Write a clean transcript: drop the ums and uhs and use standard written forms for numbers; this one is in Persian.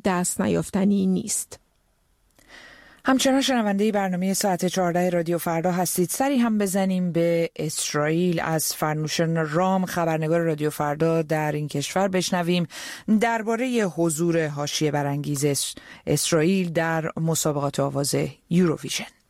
دست نیافتنی نیست. همچنان شنونده برنامه ساعت 14 رادیو فردا هستید. سری هم بزنیم به اسرائیل. از فرنوشن رام خبرنگار رادیو فردا در این کشور بشنویم درباره حضور حاشیه برانگیز اسرائیل در مسابقات آواز یوروویژن.